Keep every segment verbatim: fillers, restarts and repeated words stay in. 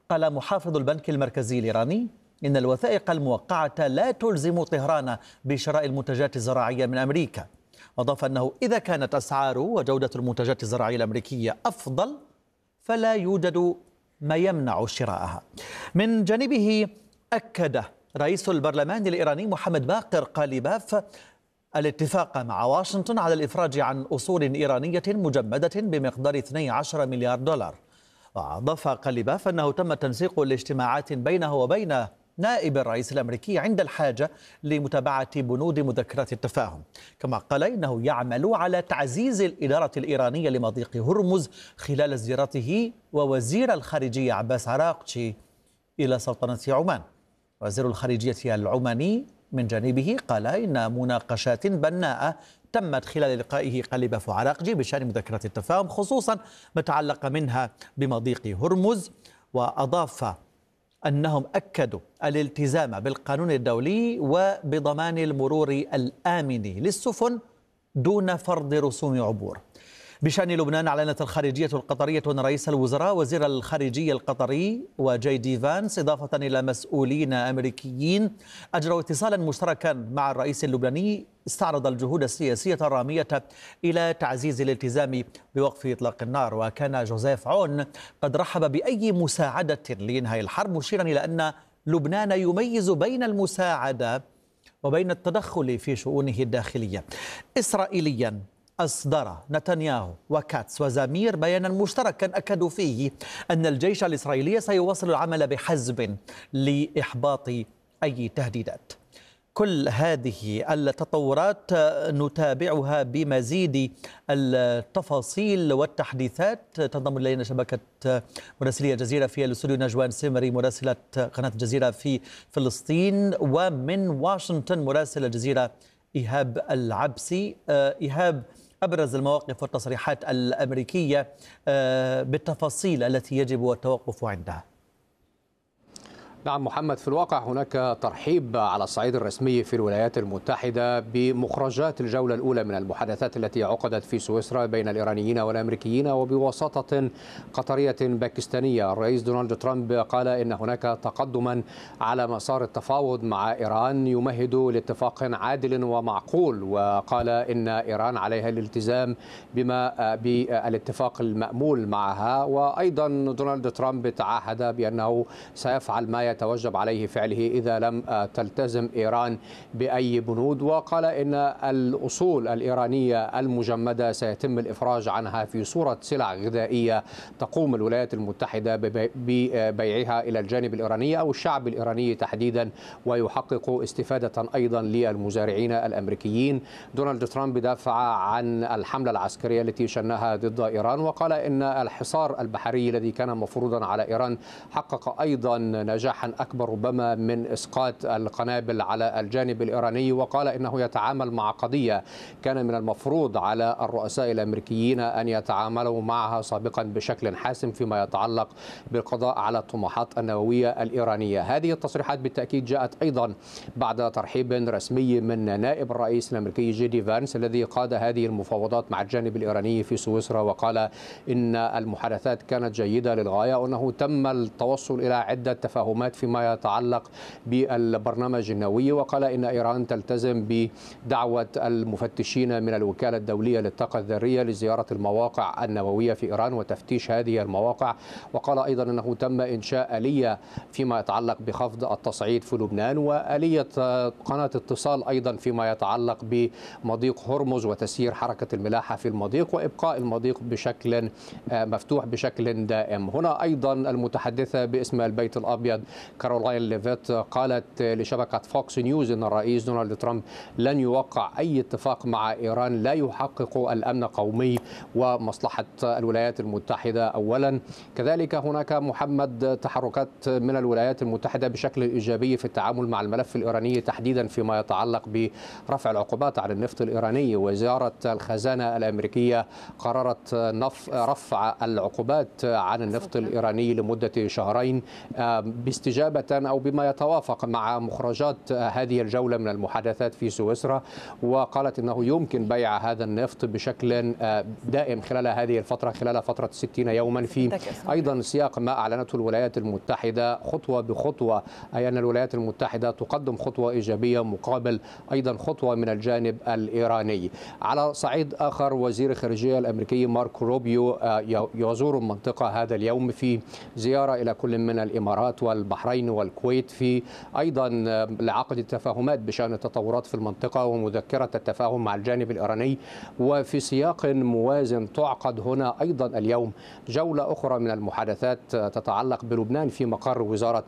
قال محافظ البنك المركزي الإيراني إن الوثائق الموقعة لا تلزم طهران بشراء المنتجات الزراعية من أمريكا. وأضاف أنه إذا كانت أسعار وجودة المنتجات الزراعية الأمريكية أفضل فلا يوجد ما يمنع شراءها. من جانبه أكد رئيس البرلمان الإيراني محمد باقر قاليباف الاتفاق مع واشنطن على الإفراج عن أصول إيرانية مجمدة بمقدار اثني عشر مليار دولار. وأضاف قاليباف أنه تم تنسيق الاجتماعات بينه وبين نائب الرئيس الأمريكي عند الحاجة لمتابعة بنود مذكرات التفاهم. كما قال إنه يعمل على تعزيز الإدارة الإيرانية لمضيق هرمز خلال زيارته ووزير الخارجية عباس عراقجي إلى سلطنة عمان. وزير الخارجية العماني من جانبه قال إن مناقشات بناءة تمت خلال لقائه قاليباف وعراقجي بشأن مذكرات التفاهم، خصوصا ما تعلق منها بمضيق هرمز. وأضاف أنهم أكدوا الالتزام بالقانون الدولي وبضمان المرور الآمن للسفن دون فرض رسوم عبور. بشأن لبنان، أعلنت الخارجية القطرية أن رئيس الوزراء وزير الخارجية القطري وجي دي فانس إضافة إلى مسؤولين أمريكيين أجروا اتصالا مشتركا مع الرئيس اللبناني استعرض الجهود السياسية الرامية إلى تعزيز الالتزام بوقف إطلاق النار. وكان جوزيف عون قد رحب بأي مساعدة لإنهاء الحرب، مشيرا إلى أن لبنان يميز بين المساعدة وبين التدخل في شؤونه الداخلية. إسرائيليا، أصدر نتنياهو وكاتس وزامير بيانا مشتركا أكدوا فيه أن الجيش الإسرائيلي سيواصل العمل بحزم لإحباط أي تهديدات. كل هذه التطورات نتابعها بمزيد التفاصيل والتحديثات. تنضم إلينا شبكة مراسلي الجزيرة في الاستوديو نجوان سمري مراسلة قناة الجزيرة في فلسطين، ومن واشنطن مراسل الجزيرة إيهاب العبسي. إيهاب، أبرز المواقف والتصريحات الأمريكية بالتفاصيل التي يجب التوقف عندها. نعم محمد، في الواقع هناك ترحيب على الصعيد الرسمي في الولايات المتحدة بمخرجات الجولة الأولى من المحادثات التي عقدت في سويسرا بين الإيرانيين والأمريكيين وبواسطة قطرية باكستانية. الرئيس دونالد ترامب قال إن هناك تقدما على مسار التفاوض مع إيران يمهد لاتفاق عادل ومعقول، وقال إن إيران عليها الالتزام بما بالاتفاق المأمول معها. وأيضا دونالد ترامب تعهد بأنه سيفعل ما يتوجب عليه فعله إذا لم تلتزم إيران بأي بنود، وقال إن الأصول الإيرانية المجمدة سيتم الإفراج عنها في صورة سلع غذائية تقوم الولايات المتحدة ببيعها إلى الجانب الإيراني أو الشعب الإيراني تحديدا، ويحقق استفادة أيضا للمزارعين الأمريكيين. دونالد ترامب دافع عن الحملة العسكرية التي شنها ضد إيران، وقال إن الحصار البحري الذي كان مفروضا على إيران حقق أيضا نجاحا أكبر ربما من إسقاط القنابل على الجانب الإيراني. وقال إنه يتعامل مع قضية كان من المفروض على الرؤساء الأمريكيين أن يتعاملوا معها سابقا بشكل حاسم فيما يتعلق بالقضاء على الطموحات النووية الإيرانية. هذه التصريحات بالتأكيد جاءت أيضا بعد ترحيب رسمي من نائب الرئيس الأمريكي جي دي فانس الذي قاد هذه المفاوضات مع الجانب الإيراني في سويسرا، وقال إن المحادثات كانت جيدة للغاية وأنه تم التوصل إلى عدة تفاهمات فيما يتعلق بالبرنامج النووي. وقال إن إيران تلتزم بدعوة المفتشين من الوكالة الدولية للطاقة الذرية لزيارة المواقع النووية في إيران وتفتيش هذه المواقع. وقال أيضا أنه تم إنشاء آلية فيما يتعلق بخفض التصعيد في لبنان، وآلية قناة اتصال أيضا فيما يتعلق بمضيق هرمز وتسيير حركة الملاحة في المضيق وإبقاء المضيق بشكل مفتوح بشكل دائم. هنا أيضا المتحدثة باسم البيت الأبيض كارولاين ليفيت قالت لشبكة فوكس نيوز أن الرئيس دونالد ترامب لن يوقع أي اتفاق مع إيران لا يحقق الأمن القومي ومصلحة الولايات المتحدة أولا. كذلك هناك محمد تحركات من الولايات المتحدة بشكل إيجابي في التعامل مع الملف الإيراني تحديدا فيما يتعلق برفع العقوبات على النفط الإيراني. وزارة الخزانة الأمريكية قررت رفع العقوبات عن النفط الإيراني لمدة شهرين باستجابة استجابة أو بما يتوافق مع مخرجات هذه الجولة من المحادثات في سويسرا، وقالت أنه يمكن بيع هذا النفط بشكل دائم خلال هذه الفترة، خلال فترة ستين يوما، في أيضا سياق ما أعلنته الولايات المتحدة خطوة بخطوة، أي أن الولايات المتحدة تقدم خطوة إيجابية مقابل أيضا خطوة من الجانب الإيراني. على صعيد آخر، وزير الخارجية الأمريكي ماركو روبيو يزور المنطقة هذا اليوم في زيارة إلى كل من الإمارات والبحرين والكويت، في أيضا لعقد التفاهمات بشأن التطورات في المنطقة ومذكرة التفاهم مع الجانب الإيراني. وفي سياق موازن تعقد هنا أيضا اليوم جولة أخرى من المحادثات تتعلق بلبنان في مقر وزارة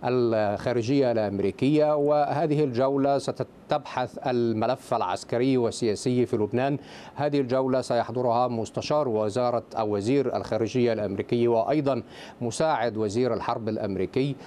الخارجية الأمريكية، وهذه الجولة ستبحث الملف العسكري والسياسي في لبنان. هذه الجولة سيحضرها مستشار وزارة أو وزير الخارجية الأمريكي وأيضا مساعد وزير الحرب الأمريكي،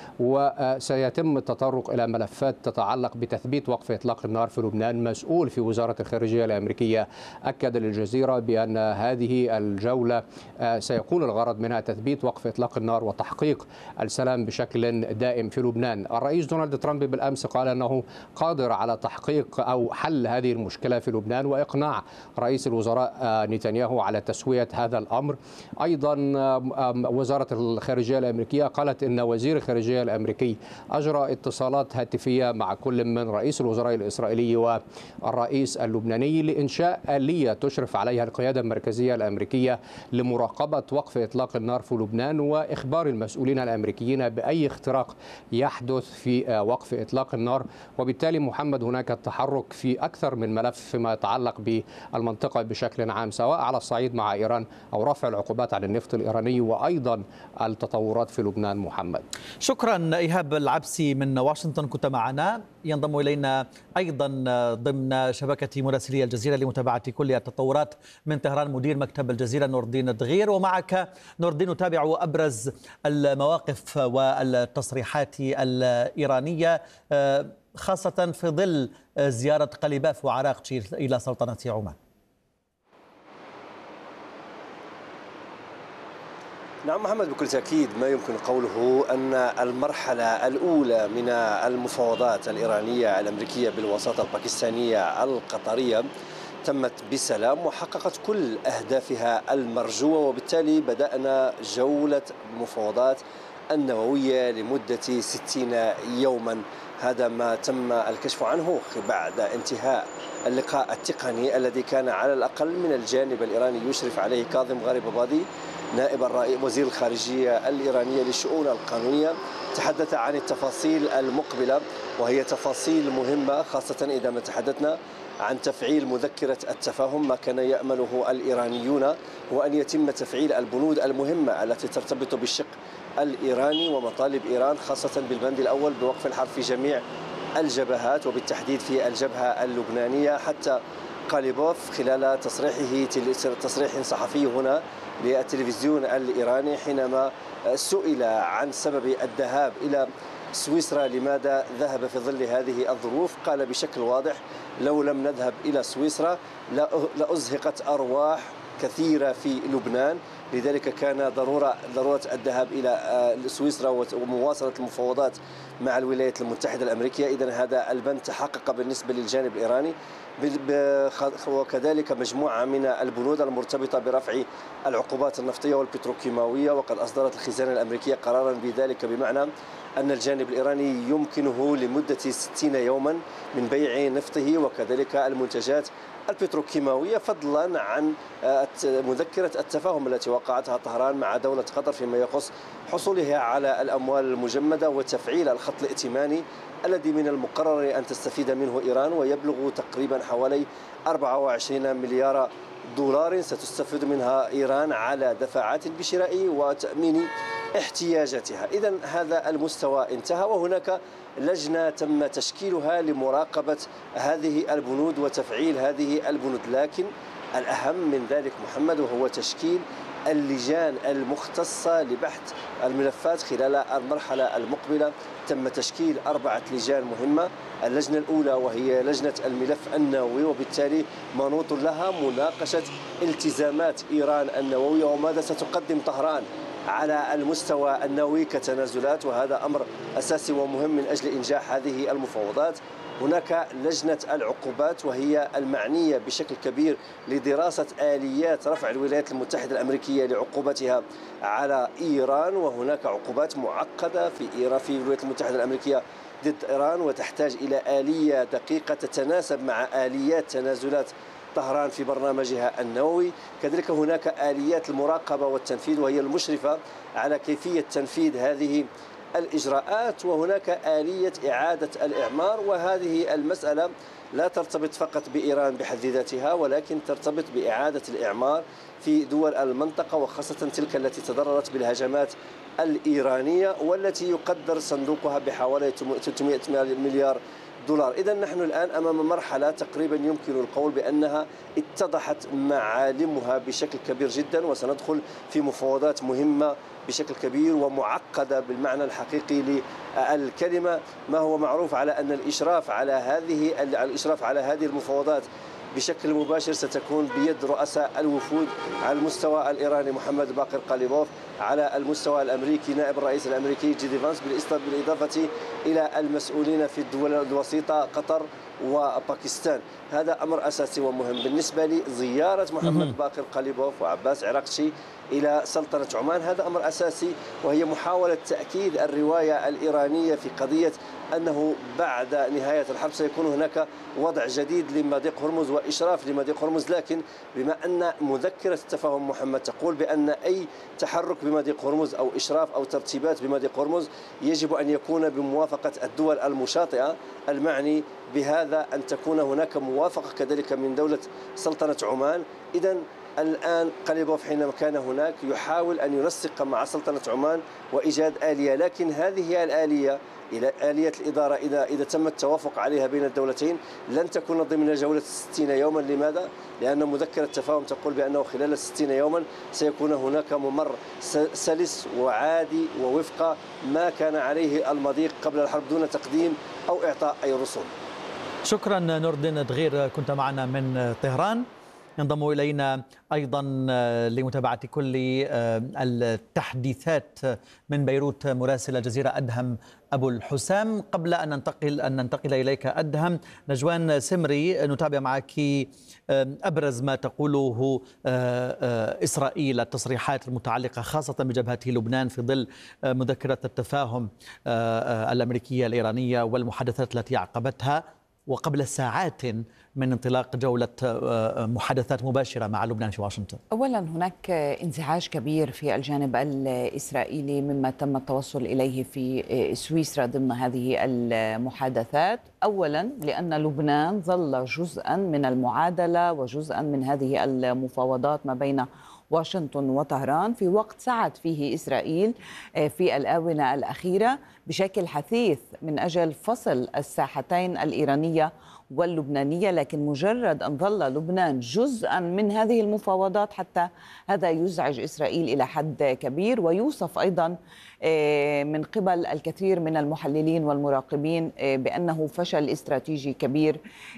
وسيتم التطرق إلى ملفات تتعلق بتثبيت وقف إطلاق النار في لبنان. مسؤول في وزارة الخارجية الأمريكية أكد للجزيرة بأن هذه الجولة سيكون الغرض منها تثبيت وقف إطلاق النار وتحقيق السلام بشكل دائم في لبنان. الرئيس دونالد ترامب بالأمس قال أنه قادر على تحقيق أو حل هذه المشكلة في لبنان وإقناع رئيس الوزراء نتنياهو على تسوية هذا الأمر. أيضا وزارة الخارجية الأمريكية قالت أن وزير الخارجية الأمريكي أجرى اتصالات هاتفية مع كل من رئيس الوزراء الإسرائيلي والرئيس اللبناني لإنشاء آلية تشرف عليها القيادة المركزية الأمريكية لمراقبة وقف إطلاق النار في لبنان وإخبار المسؤولين الأمريكيين بأي اختراق يحدث في وقف إطلاق النار. وبالتالي محمد هناك التحرك في أكثر من ملف فيما يتعلق بالمنطقة بشكل عام، سواء على الصعيد مع إيران أو رفع العقوبات عن النفط الإيراني وأيضا التطورات في لبنان. محمد، شكرا. إيهاب العبسي من واشنطن كنت معنا. ينضم إلينا أيضا ضمن شبكة مراسلي الجزيرة لمتابعة كل التطورات من طهران مدير مكتب الجزيرة نور الدين الدغير. ومعك نور الدين نتابع أبرز المواقف والتصريحات الإيرانية خاصة في ظل زيارة قليباف وعراقجي إلى سلطنة عمان. نعم محمد، بكل تأكيد ما يمكن قوله أن المرحلة الأولى من المفاوضات الإيرانية الأمريكية بالوساطة الباكستانية القطرية تمت بسلام وحققت كل أهدافها المرجوة، وبالتالي بدأنا جولة المفاوضات النووية لمدة ستين يوما. هذا ما تم الكشف عنه بعد انتهاء اللقاء التقني الذي كان على الأقل من الجانب الإيراني يشرف عليه كاظم غريبابادي نائب الرئيس وزير الخارجية الإيرانية للشؤون القانونية. تحدث عن التفاصيل المقبلة وهي تفاصيل مهمة، خاصة إذا ما تحدثنا عن تفعيل مذكرة التفاهم. ما كان يأمله الإيرانيون هو أن يتم تفعيل البنود المهمة التي ترتبط بالشق الإيراني ومطالب إيران، خاصة بالبند الأول بوقف الحرب في جميع الجبهات وبالتحديد في الجبهة اللبنانية. حتى قاليبوف خلال تصريحه تصريح صحفي هنا للتلفزيون الإيراني حينما سئل عن سبب الذهاب إلى سويسرا، لماذا ذهب في ظل هذه الظروف، قال بشكل واضح: لو لم نذهب إلى سويسرا لأزهقت أرواح كثيرة في لبنان، لذلك كان ضرورة ضرورة الذهاب إلى سويسرا ومواصلة المفاوضات مع الولايات المتحدة الأمريكية. إذن هذا البند تحقق بالنسبة للجانب الإيراني، وكذلك مجموعة من البنود المرتبطة برفع العقوبات النفطية والبتروكيماوية، وقد أصدرت الخزانة الأمريكية قرارا بذلك، بمعنى أن الجانب الإيراني يمكنه لمدة ستين يوما من بيع نفطه وكذلك المنتجات البتروكيماوية، فضلا عن مذكرة التفاهم التي وقعتها طهران مع دولة قطر فيما يخص حصولها على الأموال المجمدة وتفعيل الخط الائتماني الذي من المقرر أن تستفيد منه إيران، ويبلغ تقريبا حوالي أربعة وعشرين مليار دولار ستستفيد منها إيران على دفعات بشراء وتأمين احتياجاتها. إذن هذا المستوى انتهى، وهناك لجنة تم تشكيلها لمراقبة هذه البنود وتفعيل هذه البنود، لكن الأهم من ذلك محمد وهو تشكيل اللجان المختصة لبحث الملفات خلال المرحلة المقبلة. تم تشكيل أربعة لجان مهمة. اللجنة الأولى وهي لجنة الملف النووي، وبالتالي منوط لها مناقشة التزامات إيران النووية وماذا ستقدم طهران على المستوى النووي كتنازلات، وهذا أمر أساسي ومهم من أجل إنجاح هذه المفاوضات. هناك لجنة العقوبات وهي المعنية بشكل كبير لدراسة آليات رفع الولايات المتحدة الأمريكية لعقوبتها على إيران، وهناك عقوبات معقدة في إيران في الولايات المتحدة الأمريكية ضد إيران، وتحتاج إلى آلية دقيقة تتناسب مع آليات تنازلات طهران في برنامجها النووي. كذلك هناك آليات المراقبة والتنفيذ وهي المشرفة على كيفية تنفيذ هذه الإجراءات، وهناك آلية إعادة الإعمار، وهذه المسألة لا ترتبط فقط بإيران بحد ذاتها، ولكن ترتبط بإعادة الإعمار في دول المنطقة، وخاصة تلك التي تضررت بالهجمات الإيرانية والتي يقدر صندوقها بحوالي ثلاثمئة مليار دولار. إذا نحن الآن أمام مرحلة تقريبا يمكن القول بأنها اتضحت معالمها بشكل كبير جدا، وسندخل في مفاوضات مهمة بشكل كبير ومعقدة بالمعنى الحقيقي للكلمة. ما هو معروف على أن الإشراف على هذه الإشراف على هذه المفاوضات بشكل مباشر ستكون بيد رؤساء الوفود، على المستوى الإيراني محمد باقر قليبوف، على المستوى الأمريكي نائب الرئيس الأمريكي جي دي فانس، بالإضافة إلى المسؤولين في الدول الوسيطة قطر وباكستان. هذا أمر أساسي ومهم. بالنسبة لي زيارة محمد باقر قليبوف وعباس عراقشي إلى سلطنة عمان هذا أمر أساسي، وهي محاولة تأكيد الرواية الإيرانية في قضية أنه بعد نهاية الحرب سيكون هناك وضع جديد لمضيق هرمز وإشراف لمضيق هرمز. لكن بما أن مذكرة التفاهم محمد تقول بأن أي تحرك بمضيق هرمز أو إشراف أو ترتيبات بمضيق هرمز يجب أن يكون بموافقة الدول المشاطئة، المعني بهذا أن تكون هناك موافقة كذلك من دولة سلطنة عمان. إذن الآن قليبوف حينما كان هناك يحاول أن ينسق مع سلطنة عمان وإيجاد آلية، لكن هذه هي الآلية إلى آلية الإدارة إذا إذا تم التوافق عليها بين الدولتين لن تكون ضمن جولة ستين يوما. لماذا؟ لأن مذكرة التفاهم تقول بأنه خلال ستين يوما سيكون هناك ممر سلس وعادي ووفق ما كان عليه المضيق قبل الحرب دون تقديم أو إعطاء أي رسوم. شكرا نور الدين دغير، كنت معنا من طهران. ينضم إلينا أيضا لمتابعة كل التحديثات من بيروت مراسل الجزيرة أدهم أبو الحسام. قبل أن ننتقل أن ننتقل إليك أدهم، نجوان سمري، نتابع معك أبرز ما تقوله إسرائيل، التصريحات المتعلقة خاصة بجبهة لبنان في ظل مذكرة التفاهم الأمريكية الإيرانية والمحادثات التي عقبتها، وقبل ساعات من انطلاق جولة محادثات مباشرة مع لبنان في واشنطن. أولا هناك انزعاج كبير في الجانب الإسرائيلي مما تم التوصل إليه في سويسرا ضمن هذه المحادثات. أولا لأن لبنان ظل جزءا من المعادلة وجزءا من هذه المفاوضات ما بين واشنطن وطهران في وقت سعت فيه إسرائيل في الآونة الأخيرة بشكل حثيث من أجل فصل الساحتين الإيرانية واللبنانية، لكن مجرد أن ظل لبنان جزءا من هذه المفاوضات حتى هذا يزعج إسرائيل إلى حد كبير، ويوصف أيضا من قبل الكثير من المحللين والمراقبين بأنه فشل استراتيجي كبير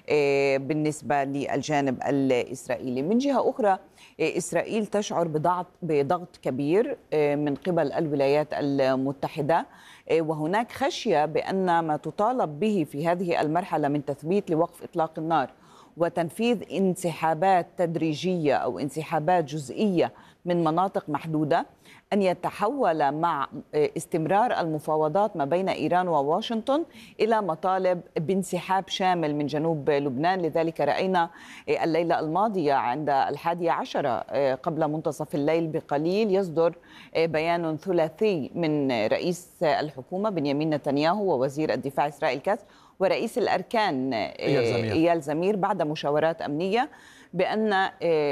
بالنسبة للجانب الإسرائيلي. من جهة أخرى إسرائيل تشعر بضغط بضغط كبير من قبل الولايات المتحدة، وهناك خشية بأن ما تطالب به في هذه المرحلة من تثبيت لوقف إطلاق النار وتنفيذ انسحابات تدريجية أو انسحابات جزئية من مناطق محدودة أن يتحول مع استمرار المفاوضات ما بين إيران وواشنطن إلى مطالب بانسحاب شامل من جنوب لبنان. لذلك رأينا الليلة الماضية عند الحادية عشرة قبل منتصف الليل بقليل يصدر بيان ثلاثي من رئيس الحكومة بنيامين نتنياهو ووزير الدفاع إسرائيل كاتس ورئيس الأركان إيال زمير بعد مشاورات أمنية بأن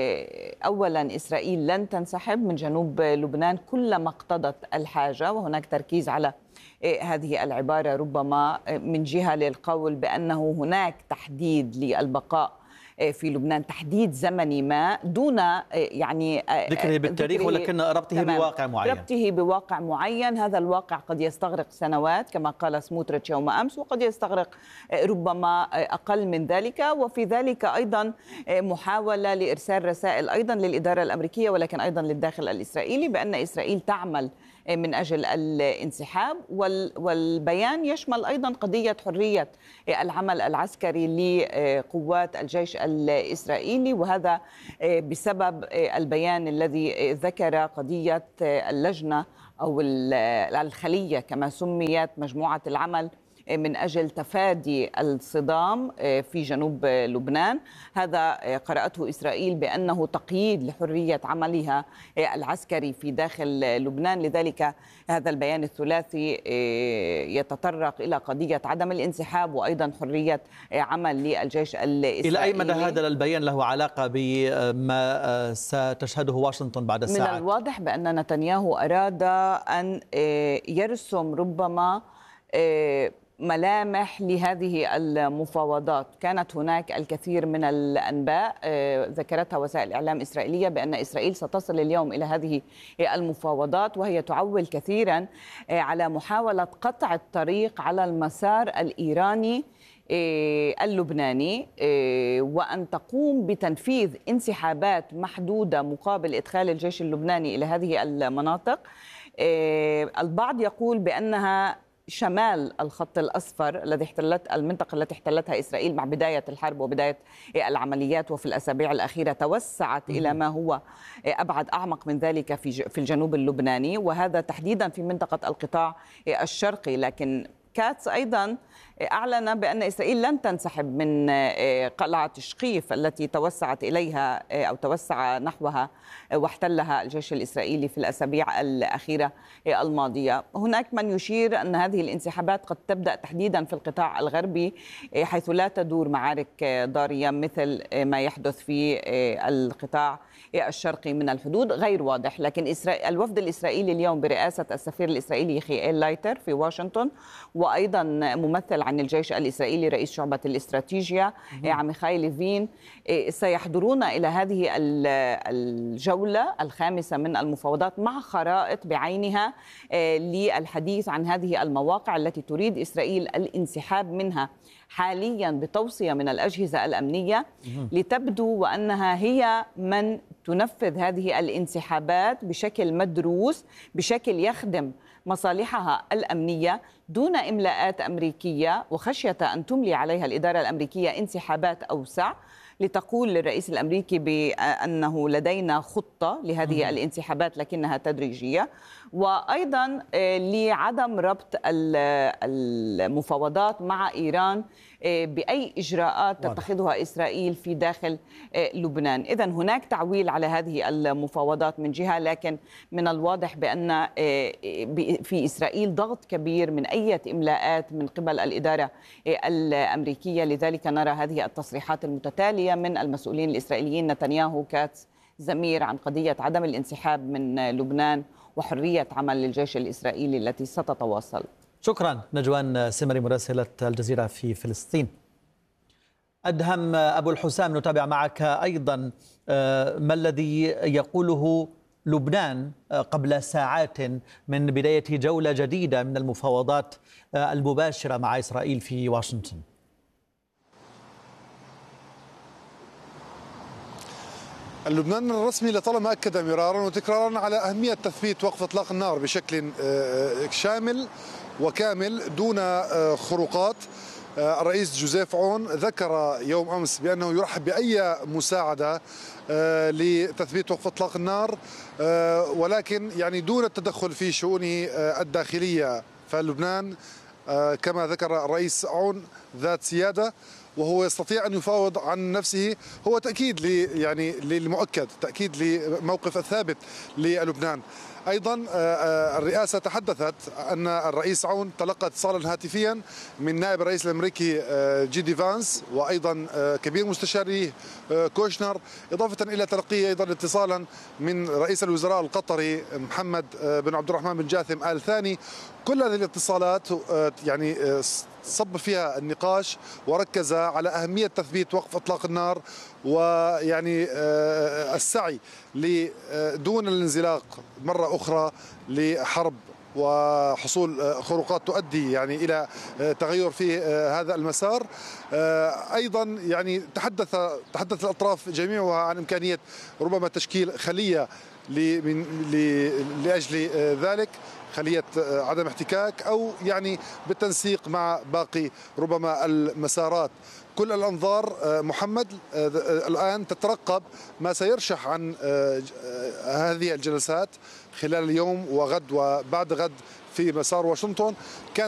أولا إسرائيل لن تنسحب من جنوب لبنان كلما اقتضت الحاجة، وهناك تركيز على هذه العبارة ربما من جهة للقول بأنه هناك تحديد للبقاء في لبنان، تحديد زمني ما دون يعني ذكره بالتاريخ، ولكن ربطه بواقع معين. ربطه بواقع معين، هذا الواقع قد يستغرق سنوات كما قال سموتريتش يوم أمس، وقد يستغرق ربما أقل من ذلك. وفي ذلك أيضا محاولة لإرسال رسائل أيضا للإدارة الأمريكية ولكن أيضا للداخل الإسرائيلي بأن إسرائيل تعمل من أجل الانسحاب. والبيان يشمل أيضا قضية حرية العمل العسكري لقوات الجيش الإسرائيلي، وهذا بسبب البيان الذي ذكر قضية اللجنة أو الخلية كما سميت مجموعة العمل من أجل تفادي الصدام في جنوب لبنان. هذا قرأته إسرائيل بأنه تقييد لحرية عملها العسكري في داخل لبنان. لذلك هذا البيان الثلاثي يتطرق إلى قضية عدم الانسحاب وأيضا حرية عمل للجيش الإسرائيلي. إلى أي مدى هذا البيان له علاقة بما ستشهده واشنطن بعد ساعات؟ من الواضح بأن نتنياهو أراد أن يرسم ربما ملامح لهذه المفاوضات. كانت هناك الكثير من الأنباء ذكرتها وسائل إعلام إسرائيلية بأن إسرائيل ستصل اليوم إلى هذه المفاوضات، وهي تعول كثيرا على محاولة قطع الطريق على المسار الإيراني اللبناني، وأن تقوم بتنفيذ انسحابات محدودة مقابل إدخال الجيش اللبناني إلى هذه المناطق. البعض يقول بأنها شمال الخط الأصفر الذي احتلت المنطقة التي احتلتها إسرائيل مع بداية الحرب وبداية العمليات، وفي الأسابيع الأخيرة توسعت إلى ما هو أبعد أعمق من ذلك في في الجنوب اللبناني، وهذا تحديدا في منطقة القطاع الشرقي. لكن كاتس أيضا أعلن بأن إسرائيل لن تنسحب من قلعة شقيف التي توسعت إليها أو توسع نحوها واحتلها الجيش الإسرائيلي في الأسابيع الأخيرة الماضية. هناك من يشير أن هذه الانسحابات قد تبدأ تحديدا في القطاع الغربي، حيث لا تدور معارك ضارية مثل ما يحدث في القطاع الشرقي من الحدود. غير واضح. لكن الوفد الإسرائيلي اليوم برئاسة السفير الإسرائيلي يخيئيل لايتر في واشنطن، وأيضا ممثل عن الجيش الإسرائيلي رئيس شعبة الاستراتيجية عميخاي ليفين، سيحضرون إلى هذه الجولة الخامسة من المفاوضات مع خرائط بعينها للحديث عن هذه المواقع التي تريد إسرائيل الانسحاب منها حاليا بتوصية من الأجهزة الأمنية لتبدو وأنها هي من تنفذ هذه الانسحابات بشكل مدروس، بشكل يخدم مصالحها الأمنية دون إملاءات أمريكية، وخشية أن تملي عليها الإدارة الأمريكية انسحابات أوسع لتقول للرئيس الأمريكي بأنه لدينا خطة لهذه الانسحابات لكنها تدريجية. وأيضا لعدم ربط المفاوضات مع إيران بأي إجراءات تتخذها إسرائيل في داخل لبنان. إذن هناك تعويل على هذه المفاوضات من جهة، لكن من الواضح بأن في إسرائيل ضغط كبير من أي إملاءات من قبل الإدارة الأمريكية. لذلك نرى هذه التصريحات المتتالية من المسؤولين الإسرائيليين نتنياهو كاتس زمير عن قضية عدم الانسحاب من لبنان وحرية عمل للجيش الإسرائيلي التي ستتواصل. شكرا نجوان سمري مراسلة الجزيرة في فلسطين. أدهم أبو الحسام، نتابع معك أيضا ما الذي يقوله لبنان قبل ساعات من بداية جولة جديدة من المفاوضات المباشرة مع إسرائيل في واشنطن. اللبنان الرسمي لطالما أكد مرارا وتكرارا على أهمية تثبيت وقف إطلاق النار بشكل شامل وكامل دون خروقات. الرئيس جوزيف عون ذكر يوم أمس بأنه يرحب بأي مساعدة لتثبيت وقف إطلاق النار، ولكن يعني دون التدخل في شؤونه الداخلية. فلبنان كما ذكر الرئيس عون ذات سيادة، وهو يستطيع أن يفاوض عن نفسه. هو تأكيد لي يعني للمؤكد، تأكيد لموقف الثابت للبنان. أيضا الرئاسة تحدثت أن الرئيس عون تلقى اتصالا هاتفيا من نائب الرئيس الأمريكي جي دي فانس، وأيضا كبير مستشاريه كوشنر، إضافة إلى تلقيه أيضا اتصالا من رئيس الوزراء القطري محمد بن عبد الرحمن بن جاثم آل ثاني. كل هذه الاتصالات يعني صب فيها النقاش وركز على أهمية تثبيت وقف إطلاق النار، ويعني السعي لدون الانزلاق مرة أخرى لحرب وحصول خروقات تؤدي يعني إلى تغير في هذا المسار. أيضا يعني تحدث تحدث الأطراف جميعها عن إمكانية ربما تشكيل خلية لأجل ذلك، خلية عدم احتكاك، أو يعني بالتنسيق مع باقي ربما المسارات. كل الأنظار محمد الآن تترقب ما سيرشح عن هذه الجلسات خلال اليوم وغد وبعد غد في مسار واشنطن. كان